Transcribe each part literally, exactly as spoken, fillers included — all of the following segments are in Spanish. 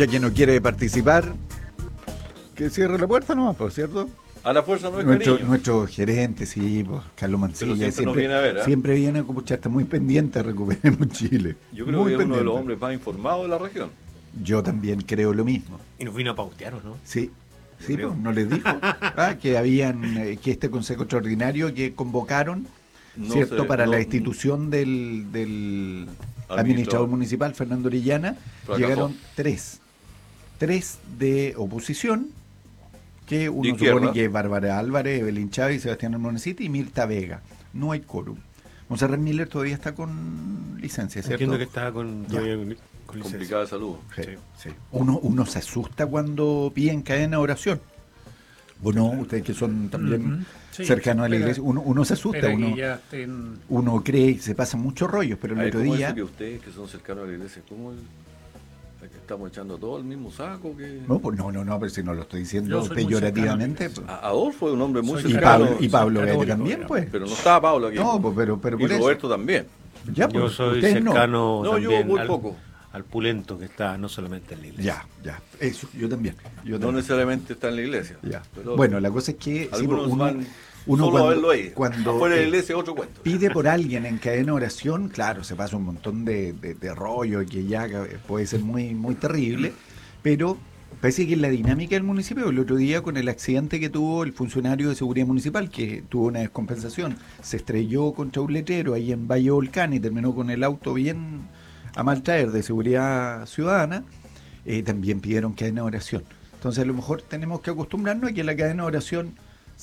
ya que no quiere participar, que cierre la puerta nomás, por cierto. A la fuerza no es Nuestro, cariño. nuestro gerente, sí, pues, Carlos Mancilla, siempre siempre, nos viene a ver, ¿eh? siempre viene a Copuchar, está muy pendiente, recuperemos Chile. Yo creo muy que es uno pendiente. de los hombres más informados de la región. Yo también creo lo mismo. Y nos vino a pautear, ¿o no? Sí, sí, creo. pues, ¿no les dijo? Ah, que habían, eh, que este consejo extraordinario que convocaron, No ¿cierto? sé, para no- la institución del, del Administrador. administrador municipal, Fernando Orellana, Fracasó. llegaron tres. Tres de oposición, que uno Izquierda. supone que es Bárbara Álvarez, Evelyn Chávez, Sebastián Hermonciti y Mirta Vega. No hay quórum. Monserrat Miller todavía está con licencia, ¿cierto? Entiendo que estaba con, Ya. todavía con licencia. Complicada de salud. Sí, Sí. sí. Uno, uno se asusta cuando piden cadena de oración. Bueno, ustedes que son también Ujú. Sí, cercanos a la espera. iglesia, uno, uno se asusta, Espera que uno, ya estén- uno cree que se pasan muchos rollos, pero el A ver, otro ¿cómo día... eso que ustedes que son cercanos a la iglesia, cómo el, que estamos echando todo el mismo saco? Que... No, pues no, no, no, pero si no lo estoy Yo diciendo soy muy peyorativamente. cercano pues. A- Adolfo es un hombre muy Soy Y cercano. Pablo, y Pablo cercano, Gaete también, era. pues. Pero no estaba Pablo aquí. No, pues, pero, pero y por eso. Roberto también. Ya, Yo pues, soy ustedes no. cercano No, yo también muy al, poco. al pulento que está no solamente en la iglesia. Ya, ya. Eso, yo también. Yo No también. necesariamente está en la iglesia. Ya. Pero Bueno, la cosa es que sí, algunos uno, van uno solo cuando, a verlo ahí. cuando, Afuera de la eh, iglesia es otro cuento. pide por alguien en cadena de oración, claro, se pasa un montón de, de, de rollo que ya puede ser muy, muy terrible, pero parece que es la dinámica del municipio. El otro día con el accidente que tuvo el funcionario de seguridad municipal, que tuvo una descompensación, se estrelló contra un letrero ahí en Valle Volcán y terminó con el auto bien a mal traer de seguridad ciudadana, eh, también pidieron cadena de oración. Entonces a lo mejor tenemos que acostumbrarnos a que la cadena de oración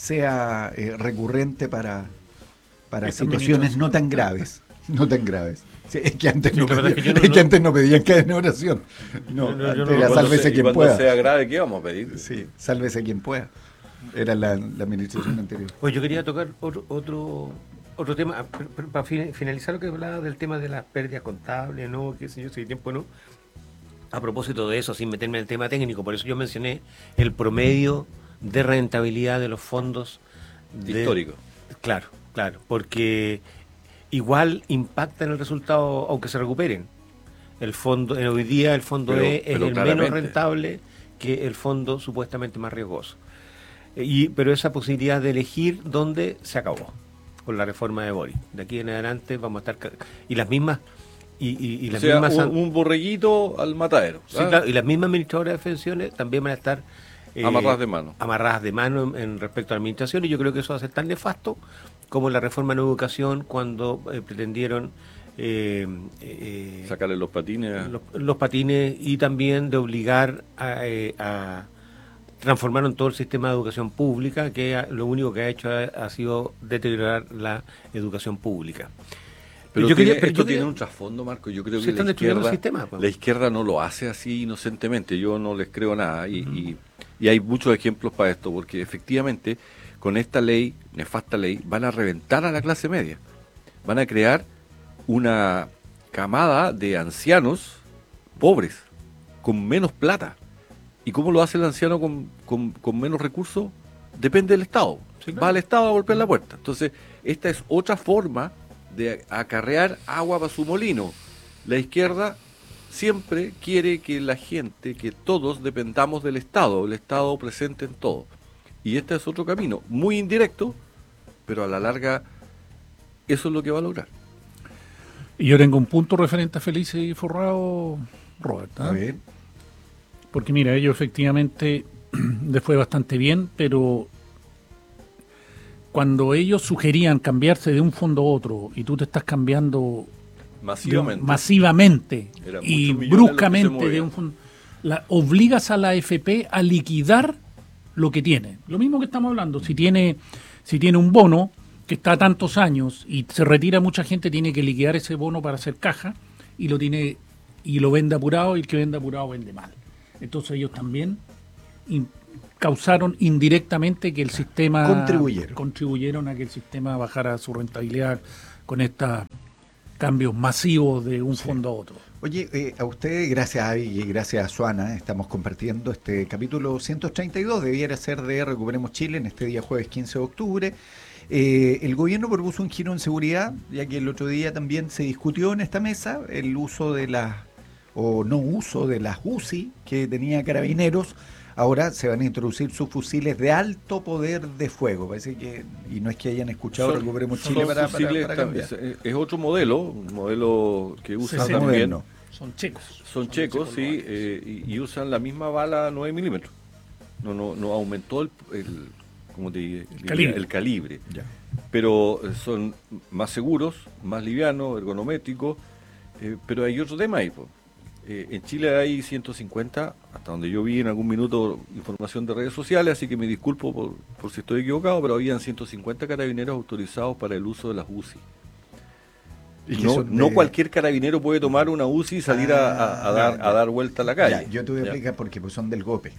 sea eh, recurrente para, para Estas situaciones ministras- no tan graves, no tan graves. Sí, es que antes, Sí, no, la verdad pedían, es que yo no- es que no- antes no pedían cadena de oración. No, No, no, yo antes no- era cuando sálvese se- y quien cuando pueda. sea grave, ¿qué vamos a pedir? Sí, sálvese quien pueda. Era la, la administración anterior. Pues yo quería tocar otro otro, otro tema, pero- pero para fin- finalizar lo que hablaba del tema de las pérdidas contables, ¿no? Qué sé yo, si hay tiempo o no. A propósito de eso, sin meterme en el tema técnico, por eso yo mencioné el promedio de rentabilidad de los fondos de- Histórico. Claro, claro, porque igual impacta en el resultado aunque se recuperen. El fondo, en hoy día el fondo Pero- E es pero el claramente. menos rentable que el fondo supuestamente más riesgoso. Eh, Y, pero esa posibilidad de elegir dónde se acabó con la reforma de Boris. De aquí en adelante vamos a estar... ca- Y las mismas... Y, y, y O las sea, mismas... un, un borreguito al matadero. Sí, ¿ah? claro, y las mismas administradoras de pensiones también van a estar eh, Amarradas de mano. amarradas de mano en, en respecto a la administración, y yo creo que eso va a ser tan nefasto como la reforma en educación cuando eh, pretendieron eh, eh, Sacarle los patines. a- los, los patines, y también de obligar a, eh, a transformaron todo el sistema de educación pública, que ha- lo único que ha hecho ha, ha sido deteriorar la educación pública. Pero yo tiene- quería- pero esto yo tiene quería- un trasfondo, Marco. Yo creo Se que están la destruyendo izquierda, el sistema, pues. la izquierda no lo hace así inocentemente. Yo no les creo nada. Y, y- y hay muchos ejemplos para esto, porque efectivamente con esta ley, nefasta ley, van a reventar a la clase media. Van a crear una camada de ancianos pobres, con menos plata. ¿Y cómo lo hace el anciano con, con- con menos recursos? Depende del Estado. Sí, claro. Va al Estado a golpear la puerta. Entonces, esta es otra forma de acarrear agua para su molino. La izquierda siempre quiere que la gente, que todos dependamos del Estado, el Estado presente en todo. Y este es otro camino, muy indirecto, pero a la larga eso es lo que va a lograr. Y yo tengo un punto referente a Felice y Forrado, Robert. ¿ah? A ver, Porque mira, ellos efectivamente les fue bastante bien, pero cuando ellos sugerían cambiarse de un fondo a otro y tú te estás cambiando de un- Masivamente. masivamente Eran y muchos millones los que se bruscamente movían. de un fondo, la, obligas a la A F P a liquidar lo que tiene. Lo mismo que estamos hablando, si tiene, si tiene un bono que está a tantos años y se retira mucha gente, tiene que liquidar ese bono para hacer caja y lo tiene y lo vende apurado, y el que vende apurado vende mal. Entonces ellos también in- causaron indirectamente que el sistema Contribuyeron. contribuyeron a que el sistema bajara su rentabilidad con estos cambios masivos de un fondo a otro. oye, eh, a ustedes, gracias a Avi y gracias a Suana, estamos compartiendo este capítulo ciento treinta y dos, debiera ser de Recuperemos Chile, en este día jueves quince de octubre. Eh, el gobierno propuso un giro en seguridad, ya que el otro día también se discutió en esta mesa el uso de las o no uso de las U C I que tenía Carabineros. Ahora se van a introducir sus fusiles de alto poder de fuego. Parece que, y no es que hayan escuchado Son- Recuperemos son Chile para, para, fusiles para tam- cambiar. es, es otro modelo, un modelo que usa Sí, sí. también. Moderno. Son checos. Son checos, sí, checoslovaquios. eh, y, y usan la misma bala nueve milímetros. No, no, no aumentó el, el, ¿cómo te diría? calibre. el calibre. Ya. Pero eh, son más seguros, más livianos, ergonométricos, eh, pero hay otro tema ahí. Po. Eh, en Chile hay ciento cincuenta, hasta donde yo vi en algún minuto información de redes sociales, así que me disculpo por, por si estoy equivocado, pero habían ciento cincuenta carabineros autorizados para el uso de las U C I. Y que No, son no de- cualquier carabinero puede tomar una U C I y salir a, a- a dar, Ah, a dar vuelta a la calle. Ya, yo te voy a Ya. explicar por qué, pues son del GOPE.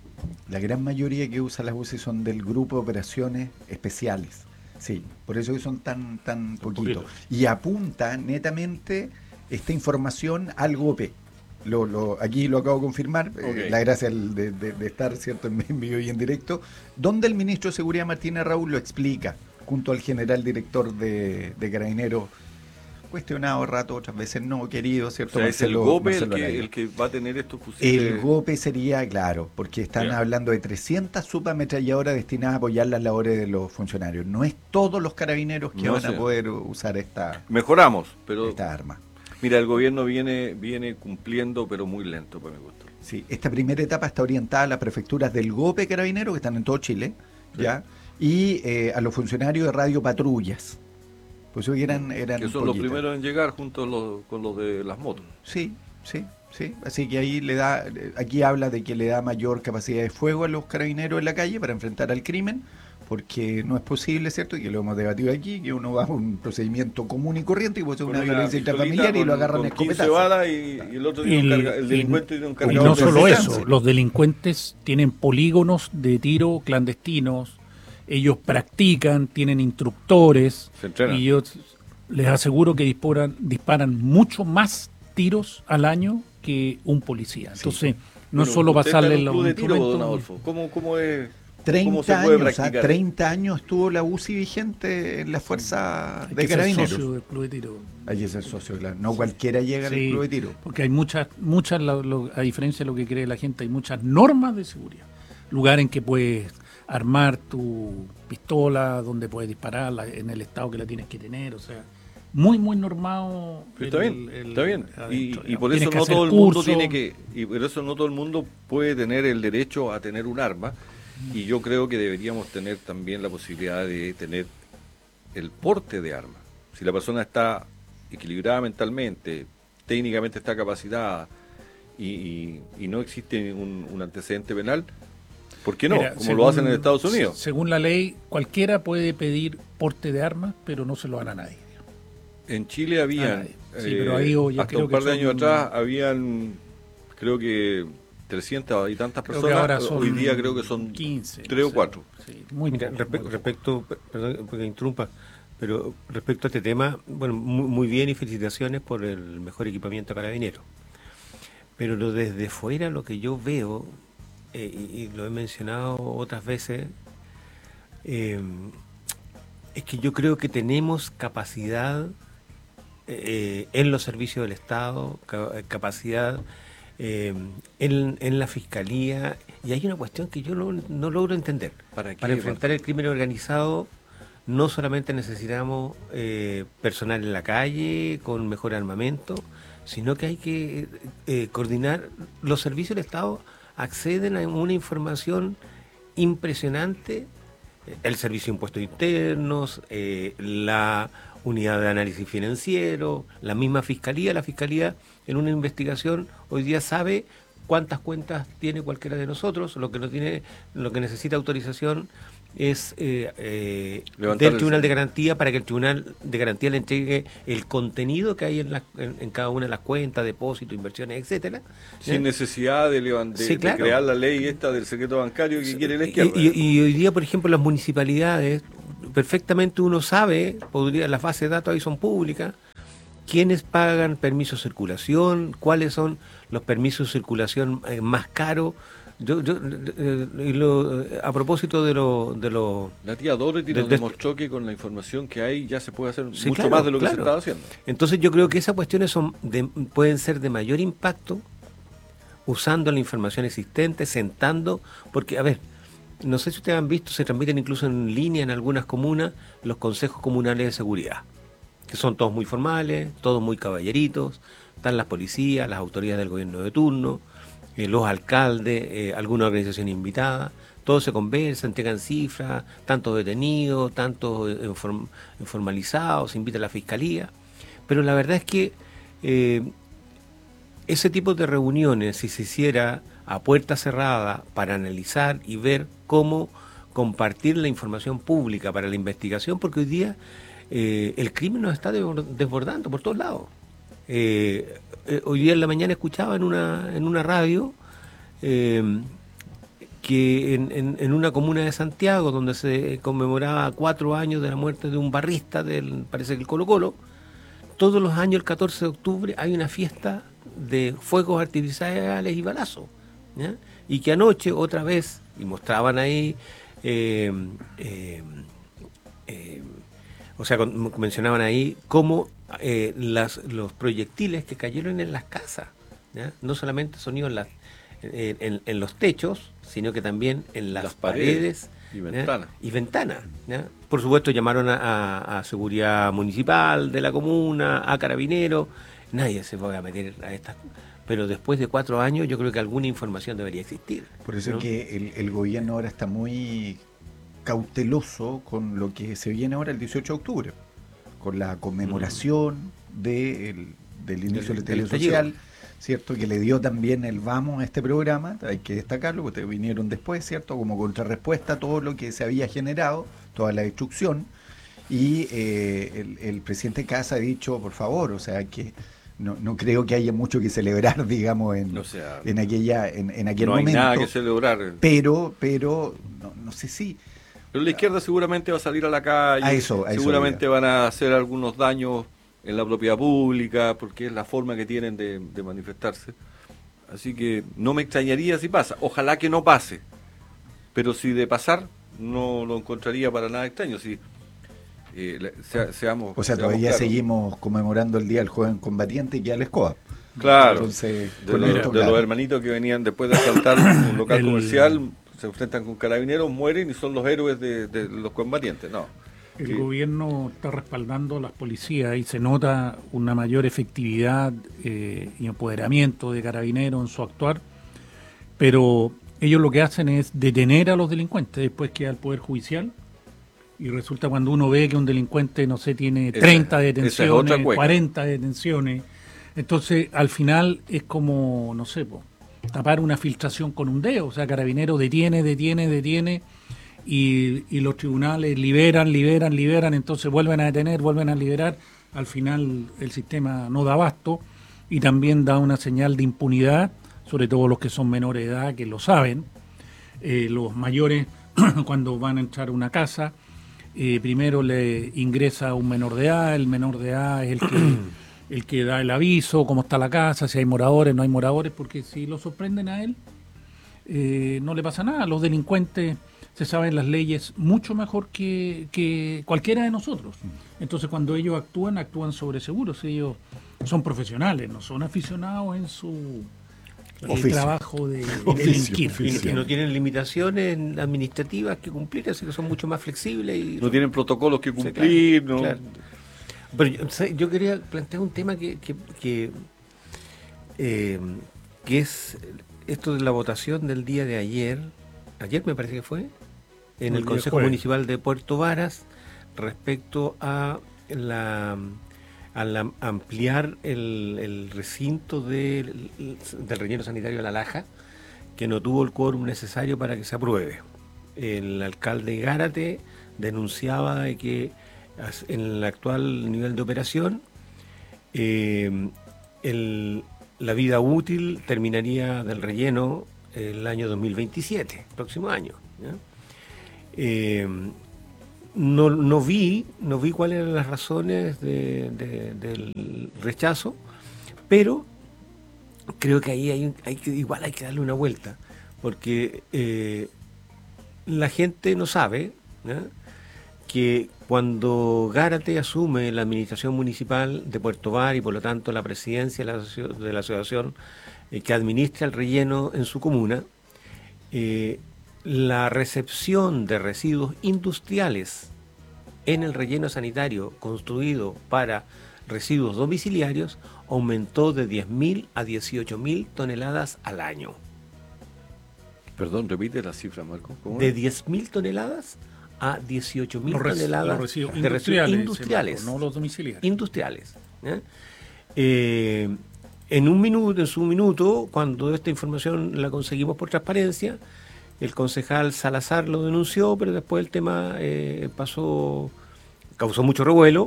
La gran mayoría que usa las U C I son del Grupo de Operaciones Especiales. Sí, por eso que son tan, tan poquitos. poquito. Y apunta netamente esta información al GOPE. Lo, lo, aquí lo acabo de confirmar, eh, Ok. la gracia del- de, de- de estar cierto en vivo y en directo, donde el ministro de Seguridad Martínez Raúl lo explica, junto al general director de, de Carabineros, cuestionado rato, otras veces no, querido, O ¿cierto? sea, es el Marcelo- GOPE el Marcelo que, Araya. el que va a tener estos fusiles. El GOPE sería, claro, porque están Ya. hablando de trescientas subametralladoras destinadas a apoyar las labores de los funcionarios. No es todos los carabineros que No van sé. a poder usar esta, Mejoramos, pero esta arma. mira, el gobierno viene, viene cumpliendo, pero muy lento, para mi gusto. Sí, esta primera etapa está orientada a las prefecturas del GOPE Carabineros, que están en todo Chile, Sí. ¿ya? Y eh, a los funcionarios de radio patrullas. Pues eso que eran, eran Que son los poquitas. primeros en llegar junto a los- con los de las motos. Sí, sí, sí. Así que ahí le da, aquí habla de que le da mayor capacidad de fuego a los carabineros en la calle para enfrentar al crimen, porque no es posible, ¿cierto? Y que lo hemos debatido aquí, que uno va a un procedimiento común y corriente y puede ser Con una, violencia pistolita intrafamiliar y con- lo agarran con a quince escopetazo. balas y, y el otro tiene un El- carga- el y- delincuente tiene un Y cargador no de solo alcance. eso, los delincuentes tienen polígonos de tiro clandestinos, ellos practican, tienen instructores, Se entrenan. y yo les aseguro que disparan, disparan mucho más tiros al año que un policía. Entonces, no Bueno, solo usted está pasarle en los un club de tiro, don instrumentos. Adolfo. ¿Cómo, cómo es? ¿Cómo treinta se puede años, ¿ah? practicar? treinta años estuvo la U C I vigente en la fuerza Hay de que ser carabineros. socio del club de tiro. Hay que ser socio, claro. No cualquiera llega Sí, al club de tiro. porque hay muchas, muchas lo- lo- a diferencia de lo que cree la gente, hay muchas normas de seguridad. Lugar en que puedes armar tu pistola, donde puedes dispararla, en el estado que la tienes que tener, o sea, muy, muy normado. Pero está el- bien, el- está bien. adentro, Y, y digamos. por Tienes eso que no hacer todo el mundo curso. tiene que, y por eso no todo el mundo puede tener el derecho a tener un arma. Y yo creo que deberíamos tener también la posibilidad de tener el porte de arma. Si la persona está equilibrada mentalmente, técnicamente está capacitada y, y- y no existe un, un antecedente penal, ¿por qué no? Mira, Como según- lo hacen en Estados Unidos. Según la ley, cualquiera puede pedir porte de armas, pero no se lo dan a nadie. En Chile habían, Nadie. Sí, pero ahí yo ya hasta creo un par que de años son- atrás, habían, creo que trescientas y tantas Creo que personas. ahora son Hoy día creo que son quince, tres o o sea, cuatro. sí, muy Mira, poco, respe- muy poco. respecto, per- perdón porque interrumpa, pero respecto a este tema, bueno, muy, muy bien y felicitaciones por el mejor equipamiento carabinero. Pero lo desde fuera, lo que yo veo, eh, y, y lo he mencionado otras veces, eh, es que yo creo que tenemos capacidad eh, en los servicios del Estado, ca- capacidad eh, en, en la Fiscalía, y hay una cuestión que yo no, no logro entender. ¿Para qué? Para enfrentar el crimen organizado no solamente necesitamos eh, personal en la calle con mejor armamento, sino que hay que eh, coordinar. Los servicios del Estado acceden a una información impresionante, el Servicio de Impuestos Internos, eh, la Unidad de Análisis Financiero, la misma Fiscalía. La Fiscalía en una investigación hoy día sabe cuántas cuentas tiene cualquiera de nosotros. Lo que no tiene, lo que necesita autorización es eh, eh, Levantar del el Tribunal de sello. Garantía, para que el Tribunal de Garantía le entregue el contenido que hay en, la- en, en cada una de las cuentas, depósitos, inversiones, etcétera. Sin ¿Ya? necesidad de, levan- de- Sí, de claro. crear la ley esta del secreto bancario que quiere la Y, izquierda. y- y hoy día, por ejemplo, las municipalidades, perfectamente uno sabe, podría, las bases de datos ahí son públicas, quiénes pagan permisos de circulación, cuáles son los permisos de circulación eh, más caros. Yo, yo, eh, y lo, eh, a propósito de lo... De lo La tía Dorothy de- nos de- demostró que con la información que hay ya se puede hacer Sí, mucho claro, más de lo que claro. se estaba haciendo. Entonces yo creo que esas cuestiones son de- pueden ser de mayor impacto usando la información existente, sentando, porque, a ver, no sé si ustedes han visto, se transmiten incluso en línea en algunas comunas los consejos comunales de seguridad, que son todos muy formales, todos muy caballeritos, están las policías, las autoridades del gobierno de turno, eh, los alcaldes, eh, alguna organización invitada, todos se conversan, entregan cifras, tantos detenidos, tantos eh, inform- informalizados, se invita a la fiscalía, pero la verdad es que eh, ese tipo de reuniones, si se hiciera a puerta cerrada para analizar y ver cómo compartir la información pública para la investigación, porque hoy día eh, el crimen nos está desbor- desbordando por todos lados. Eh, eh, hoy día en la mañana escuchaba en una, en una radio eh, que en, en- en una comuna de Santiago, donde se conmemoraba cuatro años de la muerte de un barrista del, parece que el Colo Colo, todos los años, el catorce de octubre, hay una fiesta de fuegos artificiales y balazos, ¿ya? Y que anoche otra vez, y mostraban ahí, eh, eh, eh, o sea, con- mencionaban ahí cómo eh, las, los proyectiles que cayeron en las casas, ¿ya? No solamente sonido en, las, en, en- en los techos, sino que también en las, Las paredes paredes, y ¿ya? ventanas. Y ventanas, ¿ya? Por supuesto llamaron a, a- a seguridad municipal de la comuna, a carabineros, nadie se va a meter a estas, pero después de cuatro años yo creo que alguna información debería existir. Por eso ¿no? es que el, el gobierno ahora está muy cauteloso con lo que se viene ahora el dieciocho de octubre, con la conmemoración de el- del inicio del Del- del estallido social, estallido. ¿cierto? Que le dio también el vamos a este programa, hay que destacarlo, porque vinieron después, ¿cierto? Como contrarrespuesta a todo lo que se había generado, toda la destrucción, y eh, el, el presidente Casa ha dicho, por favor, o sea, que no, no creo que haya mucho que celebrar, digamos, en, O sea, en aquella en, en aquel no hay momento. nada que celebrar. Pero, pero, no, no sé si... Pero la izquierda seguramente va a salir a la calle, A eso, a eso seguramente iba. van a hacer algunos daños en la propiedad pública, porque es la forma que tienen de, de manifestarse. Así que no me extrañaría si pasa. Ojalá que no pase. Pero si de pasar, no lo encontraría para nada extraño. Si, eh, le- sea- seamos, O sea, seamos todavía claros. seguimos conmemorando el Día del Joven Combatiente y a la escoba. Claro, Entonces, de, con los, esto, de claro. los hermanitos que venían después de asaltar un local El- comercial, se enfrentan con carabineros, mueren y son los héroes de, de los combatientes. No. El Sí. gobierno está respaldando a las policías y se nota una mayor efectividad eh, y empoderamiento de carabineros en su actuar, pero ellos lo que hacen es detener a los delincuentes, después queda el Poder Judicial y resulta cuando uno ve que un delincuente, no sé, tiene Esa- treinta esa es detenciones, otra cueca. cuarenta detenciones, entonces al final es como, no sé, po, tapar una filtración con un dedo, o sea, Carabinero detiene, detiene, detiene, y, y los tribunales liberan, liberan, liberan, entonces vuelven a detener, vuelven a liberar, al final el sistema no da abasto y también da una señal de impunidad, sobre todo los que son menores de edad, que lo saben, eh, los mayores cuando van a entrar a una casa, eh, primero le ingresa un menor de edad, el menor de edad es el que, el que da el aviso, cómo está la casa, si hay moradores, no hay moradores, porque si lo sorprenden a él, eh, no le pasa nada. Los delincuentes se saben las leyes mucho mejor que, que cualquiera de nosotros. Entonces cuando ellos actúan, actúan sobre seguros. Ellos son profesionales, no son aficionados en su eh, Oficio. trabajo de Oficio, delinquir. oficio. Y, y no tienen limitaciones administrativas que cumplir, así que son mucho más flexibles. Y No tienen protocolos que Sí, cumplir. claro, ¿no? claro. Pero yo, ¿sabes? Yo quería plantear un tema que, que, que, eh, que es esto de la votación del día de ayer, ayer me parece que fue, en El el día Consejo jueves. Municipal de Puerto Varas, respecto a la a la- ampliar el, el recinto del, del relleno sanitario de La Laja, que no tuvo el quórum necesario para que se apruebe. El alcalde Gárate denunciaba de que as- en el actual nivel de operación eh, el- la vida útil terminaría del relleno el año dos mil veintisiete, próximo año, ¿ya? Eh, no, no vi no vi cuáles eran las razones de, de, del rechazo, pero creo que ahí hay, hay que, igual hay que darle una vuelta, porque eh, la gente no sabe, ¿no?, que cuando Gárate asume la administración municipal de Puerto Var y por lo tanto la presidencia de la, asoci- de la asociación eh, que administra el relleno en su comuna, eh, la recepción de residuos industriales en el relleno sanitario construido para residuos domiciliarios aumentó de diez mil a dieciocho mil toneladas al año. Perdón, repite la cifra, Marco. ¿Cómo De es? diez mil toneladas a dieciocho mil Los res- toneladas los residuos de residuos industriales, industriales. Marco, no los domiciliarios. Industriales. ¿eh? Eh, en un minuto, en su minuto, cuando esta información la conseguimos por transparencia, el concejal Salazar lo denunció, pero después el tema eh, pasó, causó mucho revuelo,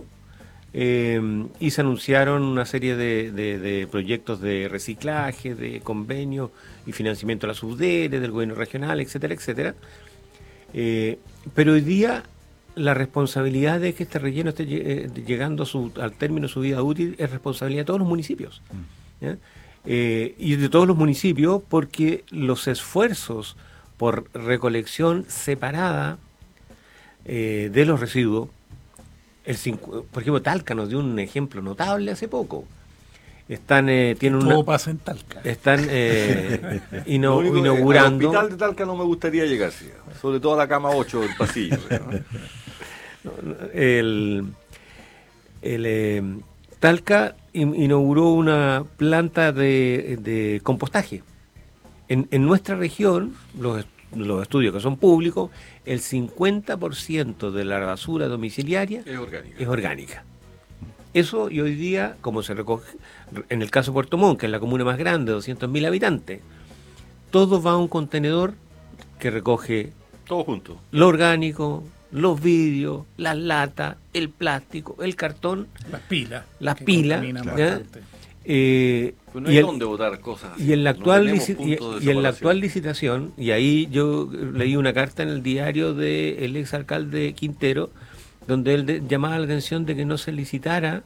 eh, y se anunciaron una serie de, de- de proyectos de reciclaje, de convenios y financiamiento de la subdere, del gobierno regional, etcétera, etcétera. Eh, pero hoy día la responsabilidad de que este relleno esté eh, llegando a su, al término de su vida útil es responsabilidad de todos los municipios. ¿ya? Eh, y de todos los municipios, porque los esfuerzos por recolección separada eh, de los residuos, el cincu- por ejemplo, Talca nos dio un ejemplo notable hace poco. Están, eh, tienen Todo una, pasa en Talca. están eh, ino- Lo único, inaugurando. Al hospital de Talca no me gustaría llegar, sí, sobre todo a la cama ocho del pasillo. ¿no? el, el, eh, Talca in- inauguró una planta de, de compostaje. En, en nuestra región, los, est- los estudios que son públicos, el cincuenta por ciento de la basura domiciliaria Es orgánica. es orgánica. Eso, y hoy día, como se recoge, en el caso de Puerto Montt, que es la comuna más grande, doscientos mil habitantes, todo va a un contenedor que recoge Todo junto. lo orgánico, los vidrios, las latas, el plástico, el cartón, Las pilas. las que pilas, contaminan ¿ya? bastante. eh, Pues no y hay el- dónde votar cosas así. y en la No actual tenemos lici- y, puntos de y en la separación. actual licitación, y ahí yo leí una carta en el diario del exalcalde Quintero, donde él de- llamaba la atención de que no se licitara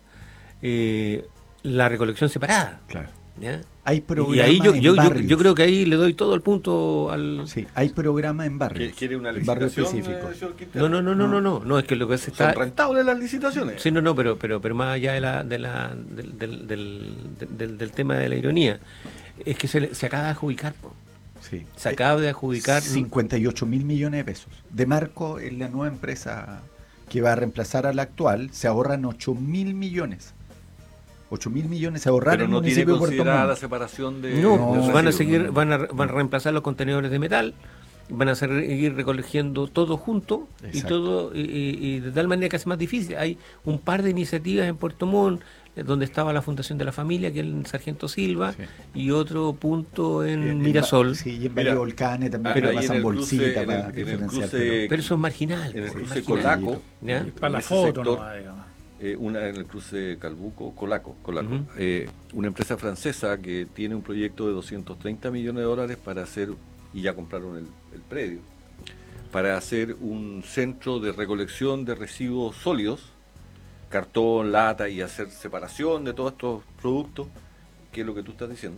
eh, la recolección separada. Claro. ¿ya? Hay programas Y ahí yo, en yo, yo, barrios. yo creo que ahí le doy todo el punto al... Sí, hay programas en barrios. ¿Quiere- ¿Quiere una en barrios licitación, específicos. eh, señor Quintero? No, no, no, no, no, no, no, es que lo que se ¿Son está... rentables las licitaciones? Sí, no, no, pero, pero, pero más allá de la, de la, del, del, del, del- del tema de la ironía, es que se, le- se acaba de adjudicar, po. Sí. se acaba de adjudicar... cincuenta y ocho mil millones de pesos. De Marco es la nueva empresa que va a reemplazar a la actual. Se ahorran ocho mil millones. ocho mil millones se ahorraron Pero en no el tiene municipio de Puerto considerada la Montt. separación de... No, No, van a sí, seguir, no. van a, van a reemplazar los contenedores de metal, van a seguir recogiendo todo junto y Exacto. todo y, y- y de tal manera que hace más difícil. Hay un par de iniciativas en Puerto Montt, eh, donde estaba la Fundación de la Familia, que es el Sargento Silva, Sí. y otro punto en, En- en Mirasol. Ba- Sí, y en Mira, Valle Volcanes también, Ah, pero ahí en pasan el cruce- bolsitas en el- para en el diferenciar. cruce- pero- Pero eso es marginal. En el es cruce marginal. Colaco, ¿Ya? en Para la ese foto, sector, no digamos. eh, una en el cruce Calbuco, Colaco, Colaco, Ujú. eh, una empresa francesa que tiene un proyecto de doscientos treinta millones de dólares para hacer, y ya compraron el, el predio, para hacer un centro de recolección de residuos sólidos, cartón, lata, y hacer separación de todos estos productos, que es lo que tú estás diciendo.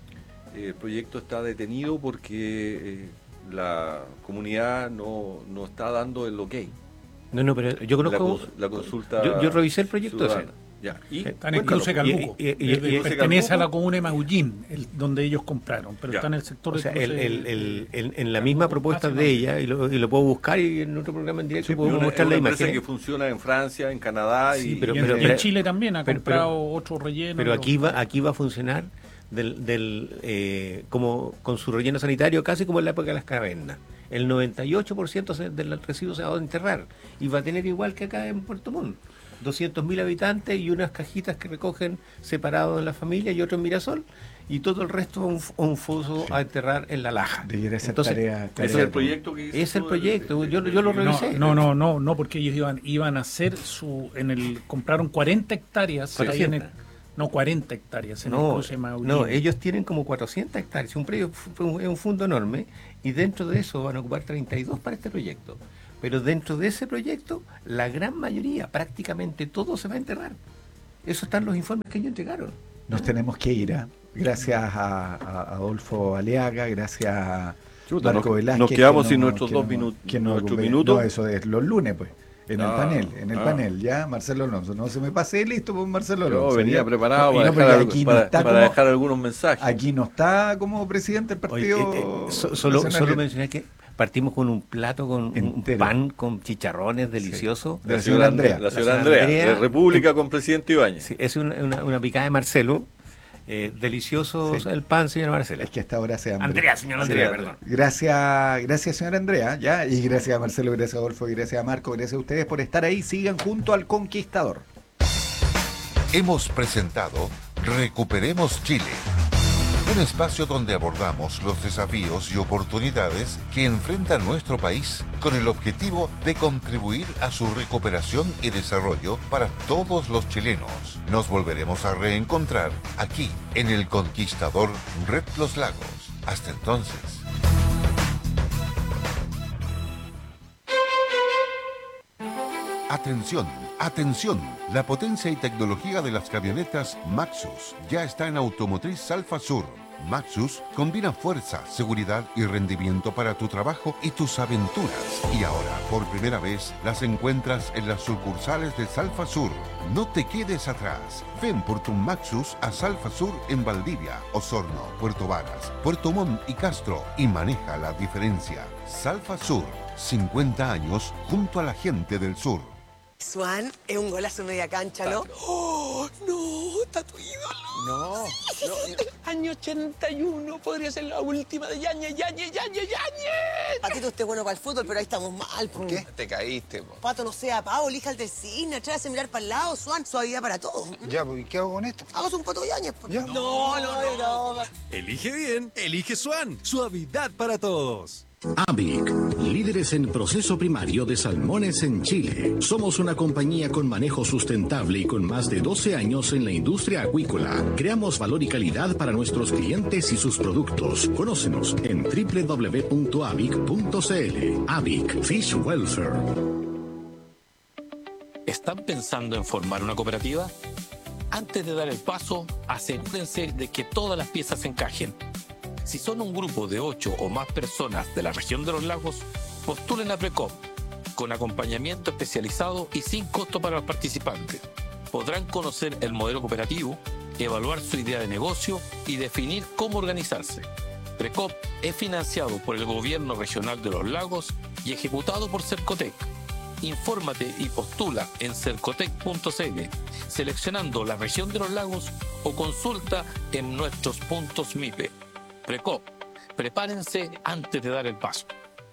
Eh, el proyecto está detenido porque eh, la comunidad no, no está dando el ok. No, no, pero yo La, conozco... cons- la consulta yo, yo revisé el proyecto ciudadana. ese. Ya. Y, Está en el cuéntanos, cruce Calbuco. y- y- y- Es de- y- pertenece a la Calbuco. comuna de Maullín, el- donde ellos compraron, pero Ya. está en el sector O sea, del el, cruce- el, el, el- en la misma propuesta Hace de más. ella, y lo, y lo puedo buscar, y en otro programa en directo Sí, puedo una, es mostrar una la empresa imagen. que funciona en Francia, en Canadá Sí, y, pero- y en, pero- y en pero- Chile también ha pero- comprado pero- otro relleno. Pero aquí lo- va, aquí va a funcionar del, del, eh, como con su relleno sanitario casi como en la época de las cavernas. El noventa y ocho por ciento se- del residuo se va a enterrar y va a tener igual que acá en Puerto Montt. doscientos mil habitantes y unas cajitas que recogen separados en la familia y otro en Mirasol, y todo el resto un, f- un foso a enterrar en la laja. Debiera ser Entonces, tarea- ese tarea es de el proyecto que hizo es el tú, proyecto, yo, yo lo No, revisé. no, no, no, no, porque ellos iban, iban a hacer su, en el, compraron cuarenta hectáreas, ahí en el- cuatrocientas. no, cuarenta hectáreas en el No, cruce Maullín. no, ellos tienen como cuatrocientas hectáreas, un predio, es un fondo enorme, y dentro de eso van a ocupar treinta y dos para este proyecto. pero dentro de ese proyecto, la gran mayoría, prácticamente todo se va a enterrar. Eso están los informes que ellos entregaron. Nos tenemos que ir, ¿eh? Gracias a, a Adolfo Aliaga, gracias a Chuta, Marco nos, Velázquez. nos quedamos que sin no- nuestros que dos no- minutos. que no- nuestros no, minutos. eso es los lunes, pues. En el Ah, panel, en el ah. panel, ya, Marcelo Alonso. No se me pase listo con Marcelo Yo Alonso. venía ya. preparado Y para, no, pero dejar, aquí algo- no para- está para como- dejar algunos mensajes. Aquí no está como presidente del Oye, partido. eh, eh, so- solo, nacional. solo mencionar que partimos con un plato, con un- un Entero. pan con chicharrones delicioso. De la señora Andrea. La La señora señora Andrea, Andrea. de República con presidente Ibáñez. Sí, es una, una, una picada de Marcelo. Eh, delicioso Sí. el pan, señora Marcela. Es que hasta ahora se hambre. Andrea, señora Andrea, perdón. Gracias, gracias señora Andrea, ya, y gracias a Marcelo, gracias a Adolfo, y gracias a Marco, gracias a ustedes por estar ahí. Sigan junto al Conquistador. Hemos presentado Recuperemos Chile, un espacio donde abordamos los desafíos y oportunidades que enfrenta nuestro país con el objetivo de contribuir a su recuperación y desarrollo para todos los chilenos. Nos volveremos a reencontrar aquí en el Conquistador Red Los Lagos. Hasta entonces. Atención, atención. La potencia y tecnología de las camionetas Maxus ya está en Automotriz Alfa Sur. Maxus combina fuerza, seguridad y rendimiento para tu trabajo y tus aventuras. Y ahora, por primera vez, las encuentras en las sucursales de Salfa Sur. No te quedes atrás. Ven por tu Maxus a Salfa Sur en Valdivia, Osorno, Puerto Varas, Puerto Montt y Castro y maneja la diferencia. Salfa Sur, cincuenta años junto a la gente del sur. Swan es un golazo media cancha, ¿no? ¡Oh, no! ¡Está tu ídolo! No, no. Año ochenta y uno podría ser la última de Yañez, Yañez, Yañez, Yañez. Patito, usted es bueno para el fútbol, pero ahí estamos mal. ¿Por ¿Qué? Te caíste, po. Pato, no sea pavo, elija el del cine, atrévase a mirar para el lado, Swan, suavidad para todos. Ya, pues, ¿y qué hago con esto? Hagamos un pato Yañez. po. Ya. No, no, no, no. Elige bien, elige Swan. Suavidad para todos. Avic, líderes en proceso primario de salmones en Chile. Somos una compañía con manejo sustentable y con más de doce años en la industria acuícola. Creamos valor y calidad para nuestros clientes y sus productos. Conócenos en doble u doble u doble u punto avic punto c l. Avic Fish Welfare. ¿Están pensando en formar una cooperativa? Antes de dar el paso, asegúrense de que todas las piezas encajen. Si son un grupo de ocho o más personas de la región de los lagos, postulen a Precop, con acompañamiento especializado y sin costo para los participantes. Podrán conocer el modelo cooperativo, evaluar su idea de negocio y definir cómo organizarse. Precop es financiado por el Gobierno Regional de los Lagos y ejecutado por Cercotec. Infórmate y postula en cercotec punto c l, seleccionando la región de los lagos o consulta en nuestros puntos M I P E. Precop, prepárense antes de dar el paso.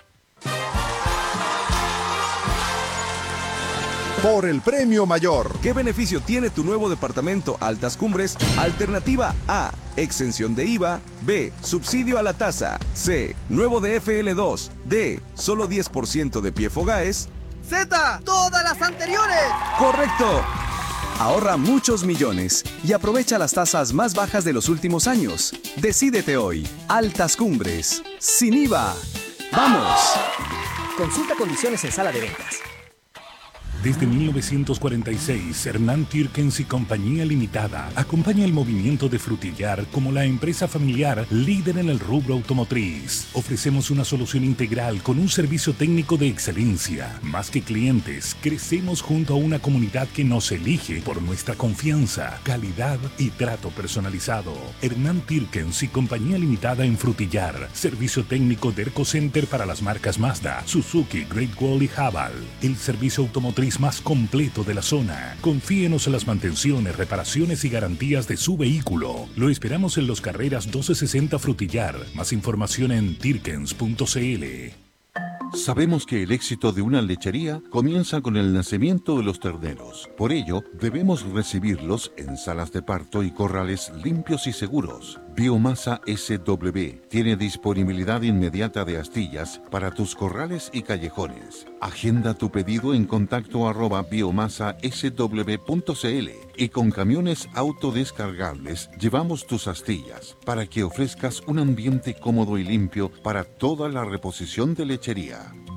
Por el premio mayor. ¿Qué beneficio tiene tu nuevo departamento Altas Cumbres? Alternativa A, exención de I V A. B, subsidio a la tasa. C, nuevo de F L dos. D, solo diez por ciento de P F O GAES. ¡Z! ¡Todas las anteriores! ¡Correcto! Ahorra muchos millones y aprovecha las tasas más bajas de los últimos años. Decídete hoy. Altas Cumbres. Sin I V A. ¡Vamos! Consulta condiciones en sala de ventas. Desde mil novecientos cuarenta y seis, Hernán Tyrkens y Compañía Limitada acompaña el movimiento de Frutillar como la empresa familiar líder en el rubro automotriz. Ofrecemos una solución integral con un servicio técnico de excelencia. Más que clientes, crecemos junto a una comunidad que nos elige por nuestra confianza, calidad y trato personalizado. Hernán Tyrkens y Compañía Limitada en Frutillar. Servicio técnico de Erco Center para las marcas Mazda, Suzuki, Great Wall y Haval. El servicio automotriz más completo de la zona. Confíenos en las mantenciones, reparaciones y garantías de su vehículo. Lo esperamos en Los Carreras doce sesenta Frutillar. Más información en tyrkens punto c l. Sabemos que el éxito de una lechería comienza con el nacimiento de los terneros. Por ello, debemos recibirlos en salas de parto y corrales limpios y seguros. Biomasa S W tiene disponibilidad inmediata de astillas para tus corrales y callejones. Agenda tu pedido en contacto arroba biomasa s w punto c l y con camiones autodescargables llevamos tus astillas para que ofrezcas un ambiente cómodo y limpio para toda la reposición de lechería.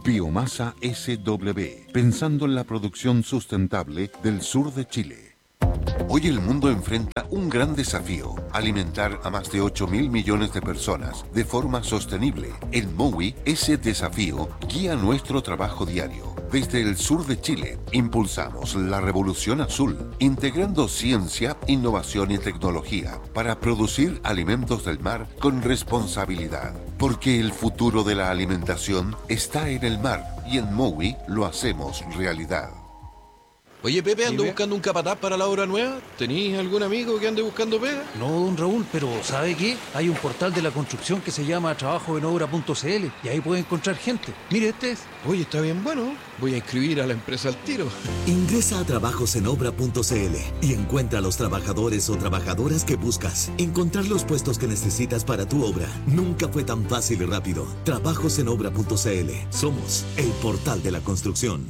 Biomasa S W, pensando en la producción sustentable del sur de Chile. Hoy el mundo enfrenta un gran desafío: alimentar a más de ocho mil millones de personas de forma sostenible. En Mowi, ese desafío guía nuestro trabajo diario. Desde el sur de Chile, impulsamos la revolución azul, integrando ciencia, innovación y tecnología para producir alimentos del mar con responsabilidad. Porque el futuro de la alimentación está en el mar y en Mowi lo hacemos realidad. Oye, Pepe, ando Dime. buscando un capataz para la obra nueva. ¿Tenís algún amigo que ande buscando pega? No, don Raúl, pero ¿sabe qué? Hay un portal de la construcción que se llama trabajo en obra punto c l y ahí puede encontrar gente. Mire, este es. Oye, está bien bueno. Voy a inscribir a la empresa al tiro. Ingresa a trabajos en obra punto c l y encuentra a los trabajadores o trabajadoras que buscas. Encontrar los puestos que necesitas para tu obra nunca fue tan fácil y rápido. trabajos en obra punto c l. Somos el portal de la construcción.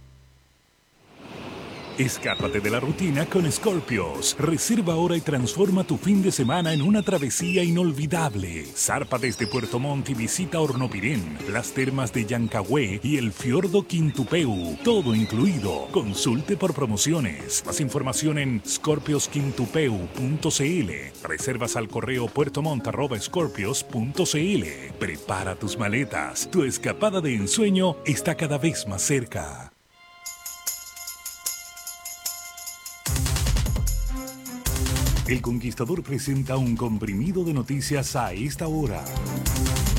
Escápate de la rutina con Scorpios. Reserva ahora y transforma tu fin de semana en una travesía inolvidable. Zarpa desde Puerto Montt y visita Hornopirén, las termas de Yancahue y el fiordo Quintupeu. Todo incluido. Consulte por promociones. Más información en scorpios quintupeu punto c l. Reservas al correo puertomont arroba scorpios punto c l. Prepara tus maletas. Tu escapada de ensueño está cada vez más cerca. El Conquistador presenta un comprimido de noticias a esta hora.